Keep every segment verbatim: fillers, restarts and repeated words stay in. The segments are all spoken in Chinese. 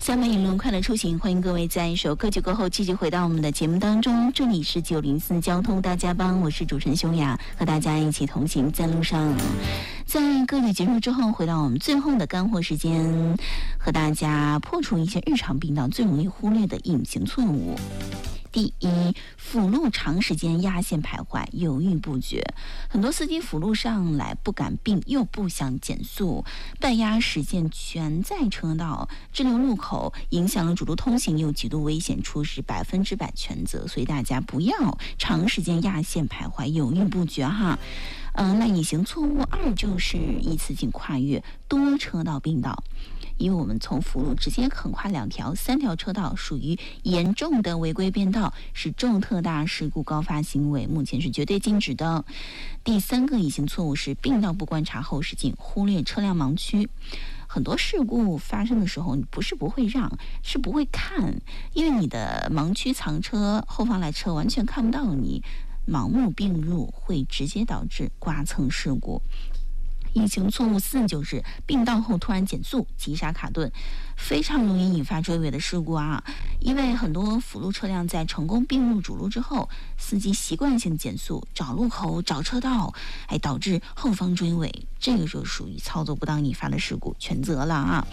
下面一轮快乐出行，欢迎各位在一首歌曲过后继续回到我们的节目当中。这里是九零四交通大家帮，我是主持人修雅，和大家一起同行在路上。在歌曲结束之后，回到我们最后的干货时间，和大家破除一些日常病道最容易忽略的隐形错误。第一，辅路长时间压线徘徊，犹豫不决。很多司机辅路上来不敢并又不想减速，半压实现全在车道，滞留路口，影响了主路通行，又极度危险，出示百分之百全责。所以大家不要长时间压线徘徊，犹豫不决哈。嗯，那隐形错误二就是一次性跨越多车道并道。因为我们从辅路直接横跨两条、三条车道，属于严重的违规变道，是重特大事故高发行为，目前是绝对禁止的。第三个隐形错误是并道不观察后视镜，忽略车辆盲区。很多事故发生的时候，你不是不会让，是不会看，因为你的盲区藏车，后方来车完全看不到你，盲目并入会直接导致刮蹭事故。隐形错误四就是并道后突然减速，急刹卡顿，非常容易引发追尾的事故啊！因为很多辅路车辆在成功并入主路之后，司机习惯性减速，找路口、找车道，哎，导致后方追尾，这个就属于操作不当引发的事故，全责了啊！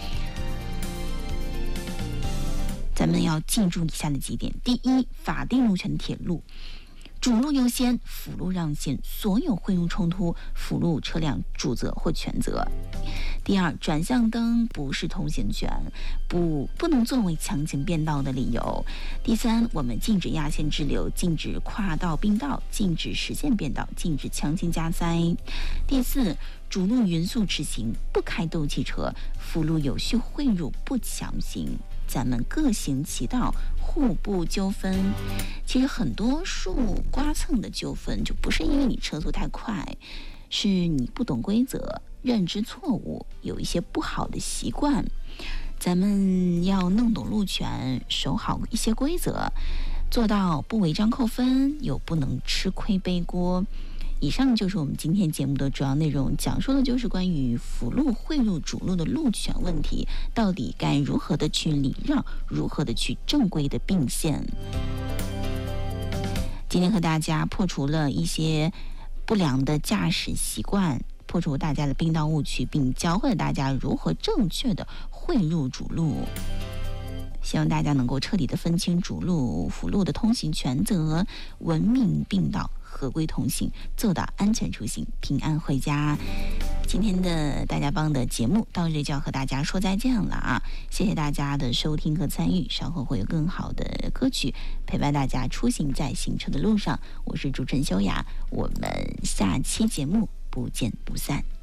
咱们要记住以下的几点：第一，法定路权铁路。主路优先，辅路让线，所有汇入冲突，辅路车辆主责或全责。第二，转向灯不是通行权，不不能作为强行变道的理由。第三，我们禁止压线滞留，禁止跨道并道，禁止实线变道，禁止强行加塞。第四，主路匀速驰行，不开斗气车，辅路有序汇入，不强行。咱们各行其道，互不纠纷。其实很多数刮蹭的纠纷，就不是因为你车速太快，是你不懂规则，认知错误，有一些不好的习惯。咱们要弄懂路权，守好一些规则，做到不违章扣分，又不能吃亏背锅。以上就是我们今天节目的主要内容，讲述的就是关于辅路汇入主路的路权问题，到底该如何的去礼让，如何的去正规的并线。今天和大家破除了一些不良的驾驶习惯，破除大家的并道误区，并教会了大家如何正确的汇入主路。希望大家能够彻底的分清主路、辅路的通行权责，文明并道，合规同行，做到安全出行，平安回家。今天的大家帮的节目到这里就要和大家说再见了啊！谢谢大家的收听和参与，稍后会有更好的歌曲陪伴大家出行在行车的路上。我是主持人修雅，我们下期节目不见不散。